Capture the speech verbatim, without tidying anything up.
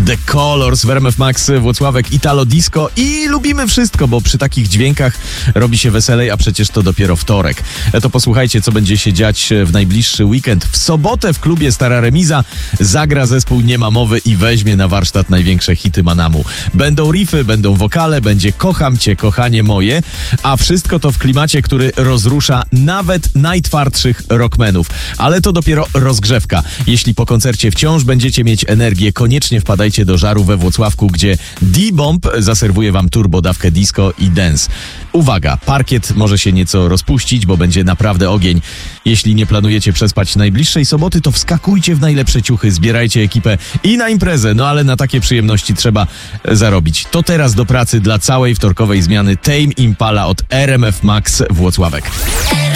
The Colors w R M F Max Włocławek, Italo Disco i lubimy wszystko, bo przy takich dźwiękach robi się weselej, a przecież to dopiero wtorek. To posłuchajcie, co będzie się dziać w najbliższy weekend. W sobotę w klubie Stara Remiza zagra zespół Nie ma mowy i weźmie na warsztat największe hity Manamu. Będą riffy, będą wokale, będzie Kocham Cię, kochanie moje, a wszystko to w klimacie, który rozrusza nawet najtwardszych rockmenów. Ale to dopiero rozgrzewka. Jeśli po koncercie wciąż będziecie mieć energię, koniecznie wpadajcie do Żaru we Włocławku, gdzie D-Bomb zaserwuje wam turbo dawkę disco i dance. Uwaga, parkiet może się nieco rozpuścić, bo będzie naprawdę ogień. Jeśli nie planujecie przespać najbliższej soboty, to wskakujcie w najlepsze ciuchy, zbierajcie ekipę i na imprezę, no ale na takie przyjemności trzeba zarobić. To teraz do pracy dla całej wtorkowej zmiany Tame Impala od R M F Max Włocławek.